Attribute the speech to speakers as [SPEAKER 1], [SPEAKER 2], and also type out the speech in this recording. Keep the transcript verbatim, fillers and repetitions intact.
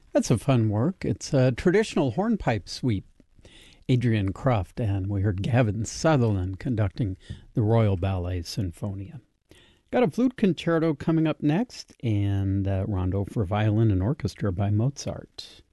[SPEAKER 1] That's a fun work. It's a traditional hornpipe suite. Adrian Croft, and we heard Gavin Sutherland conducting the Royal Ballet Sinfonia. Got a flute concerto coming up next, and uh, rondo for violin and orchestra by Mozart.